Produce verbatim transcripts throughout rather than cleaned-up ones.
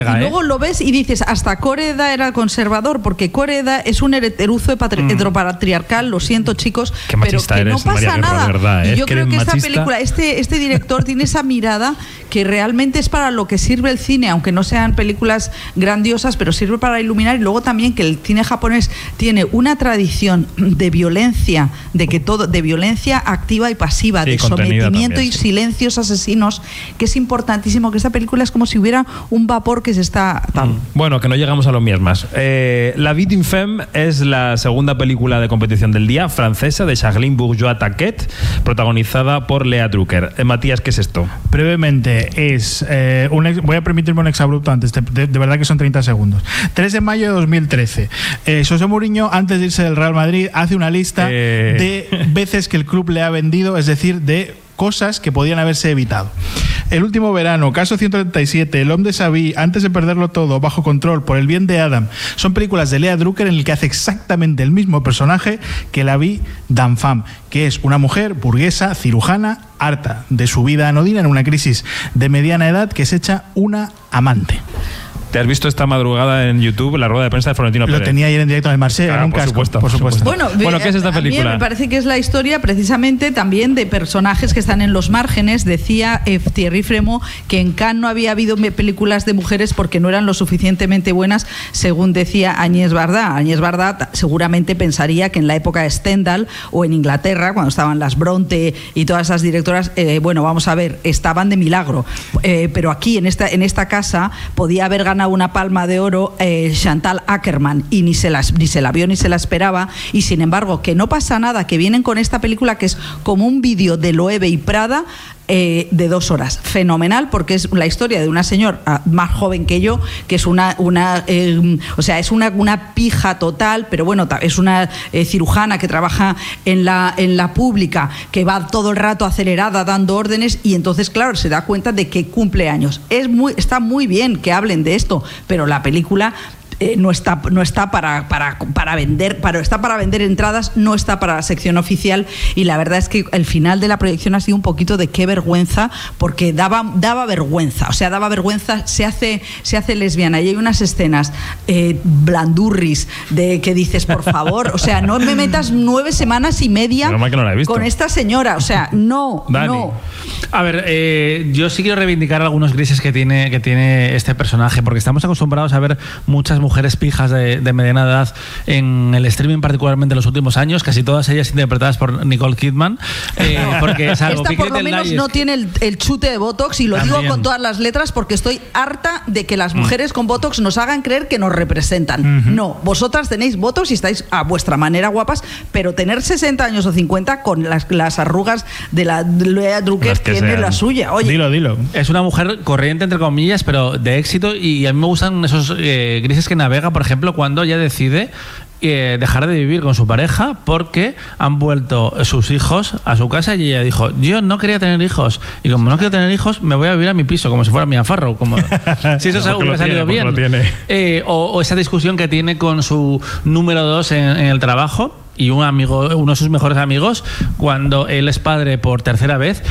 Y luego lo ves y dices, hasta Koreda era conservador, porque Koreda es un heteruzo mm. heteropatriarcal, lo siento chicos, pero que eres, no pasa María, nada. Verdad, ¿eh? Y yo que creo que machista. esta película, este, este director tiene esa mirada que realmente es para lo que sirve el cine, aunque no sean películas grandiosas, pero sirve para iluminar. Y luego también que el cine japonés tiene una tradición de violencia, de que todo, de violencia activa y pasiva, sí, de sometimiento también, y sí. silencios asesinos, que es importantísimo, que esta película es como si hubiera un vapor que se está... Tal. Bueno, que no llegamos a los miasmas. Eh, La Vie d'une femme es la segunda película de competición del día, francesa, de Charline Bourgeois-Taquet, protagonizada por Lea Drucker. Eh, Matías, ¿qué es esto? Brevemente, es eh, un ex, voy a permitirme un exabrupto antes, de, de, de verdad que son treinta segundos. tres de mayo de dos mil trece. Eh, José Mourinho, antes de irse del Real Madrid, hace una lista eh... de veces que el club le ha vendido, es decir, de cosas que podían haberse evitado. El último verano, Caso ciento treinta y siete, El Homme de Savy, Antes de perderlo todo, Bajo control, Por el bien de Adam, son películas de Lea Drucker en el que hace exactamente el mismo personaje que La Vie d'une femme, que es una mujer burguesa, cirujana, harta de su vida anodina en una crisis de mediana edad que se echa una amante. ¿Te has visto esta madrugada en YouTube la rueda de prensa de Florentino Pérez? Lo tenía ayer en directo en el Marsella, claro, en un por casco, supuesto, por supuesto. Bueno, bueno, ¿qué es esta película? A mí me parece que es la historia precisamente también de personajes que están en los márgenes. Decía eh, Thierry Fremont que en Cannes no había habido películas de mujeres porque no eran lo suficientemente buenas, según decía Agnès Varda. Agnès Varda seguramente pensaría que en la época de Stendhal o en Inglaterra, cuando estaban las Bronte y todas esas directoras, eh, bueno, vamos a ver, estaban de milagro. Eh, pero aquí, en esta, en esta casa, podía haber ganado una palma de oro eh, Chantal Akerman y ni se, la, ni se la vio ni se la esperaba, y sin embargo que no pasa nada, que vienen con esta película que es como un vídeo de Loewe y Prada eh, de dos horas, fenomenal, porque es la historia de una señora más joven que yo, que es una, una eh, o sea, es una, una pija total, pero bueno, es una eh, cirujana que trabaja en la, en la pública, que va todo el rato acelerada dando órdenes, y entonces claro, se da cuenta de que cumple años. Es muy, está muy bien que hablen de esto, pero la película Eh, no está, no está para, para, para vender, para, está para vender entradas, no está para la sección oficial, y la verdad es que el final de la proyección ha sido un poquito de qué vergüenza, porque daba, daba vergüenza, o sea, daba vergüenza, se hace, se hace lesbiana, y hay unas escenas eh, blandurris de que dices, por favor, o sea, no me metas nueve semanas y media no con esta señora, o sea, no, Dani. no. A ver, eh, yo sí quiero reivindicar algunos grises que tiene, que tiene este personaje, porque estamos acostumbrados a ver muchas mujeres mujeres pijas de, de mediana edad en el streaming, particularmente en los últimos años, casi todas ellas interpretadas por Nicole Kidman, eh, porque es algo Esta por lo menos no tiene el, el chute de Botox, y lo también digo con todas las letras, porque estoy harta de que las mujeres mm. con Botox nos hagan creer que nos representan. Mm-hmm. No, vosotras tenéis Botox y estáis a vuestra manera guapas, pero tener sesenta años o cincuenta con las, las arrugas de la Lea Drucker tiene sean. La suya. Oye, dilo, dilo. Es una mujer corriente, entre comillas, pero de éxito, y a mí me gustan esos eh, grises que navega, por ejemplo, cuando ella decide eh, dejar de vivir con su pareja porque han vuelto sus hijos a su casa, y ella dijo, yo no quería tener hijos, y como no quiero tener hijos, me voy a vivir a mi piso, como si fuera mi afarro, como si eso no, hubiera salido tiene, bien. Eh, o, o esa discusión que tiene con su número dos en, en el trabajo, y un amigo, uno de sus mejores amigos, cuando él es padre por tercera vez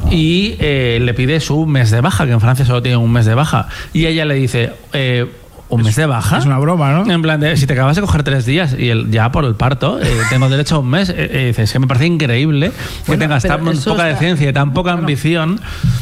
y eh, le pide su mes de baja, que en Francia solo tienen un mes de baja, y ella le dice, eh, ¿un mes de baja? Es una broma, ¿no? En plan de, si te acabas de coger tres días y el, ya por el parto, eh, tengo derecho a un mes. Eh, eh, dices, que me parece increíble que bueno, tengas tan poca está... decencia y tan poca bueno. ambición.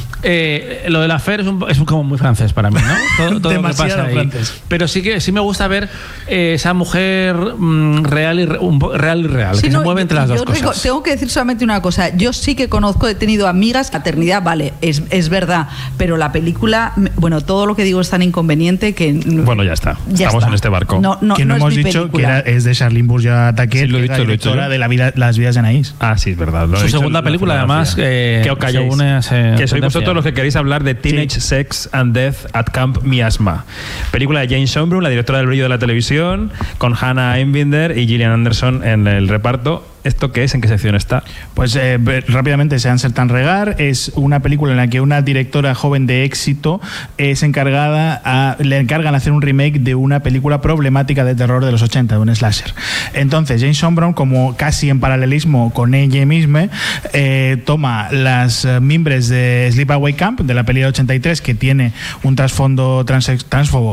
Eh, lo de la Fer es, un, es un, como muy francés para mí, ¿no? Todo, todo lo que pasa ahí. Francés. Pero sí que sí me gusta ver eh, esa mujer mm, real, y re, un, real y real, sí, que no, se mueve entre las dos cosas. Tengo que decir solamente una cosa. Yo sí que conozco, he tenido amigas, maternidad, vale, es, es verdad, pero la película, bueno, todo lo que digo es tan inconveniente que... Bueno, ya está. Ya Estamos está. en este barco. No, no, que no, no hemos es dicho película. Que era, es de Charline Bourgeois-Taquet, sí, lo he dicho, la directora de la vida, Las vidas de Anaïs. Ah, sí, es verdad. Su segunda película, además, eh, que os calláis. Une ese que sois vosotros los que queréis hablar de Teenage sí. Sex and Death at Camp Miasma. Película de Jane Schönbrunn, la directora del brillo de la televisión, con Hannah Einbinder y Gillian Anderson en el reparto. ¿Esto qué es? ¿En qué sección está? Pues eh, rápidamente, Sean Sertan Regar es una película en la que una directora joven de éxito es encargada a, le encargan hacer un remake de una película problemática de terror de los ochenta, de un slasher. Entonces Jane Sombron, como casi en paralelismo con ella misma, eh, toma las eh, mimbres de Sleepaway Camp, de la peli de ochenta y tres, que tiene un trasfondo trans, transfobo